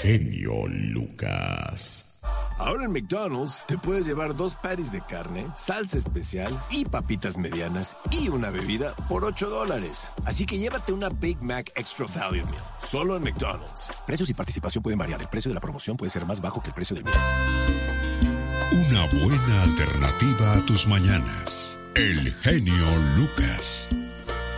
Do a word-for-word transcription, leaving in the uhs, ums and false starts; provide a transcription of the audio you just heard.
genio Lucas. Ahora en McDonald's te puedes llevar dos patties de carne, salsa especial y papitas medianas y una bebida por ocho dólares. Así que llévate una Big Mac Extra Value Meal, solo en McDonald's. Precios y participación pueden variar. El precio de la promoción puede ser más bajo que el precio del meal. Una buena alternativa a tus mañanas. El genio Lucas.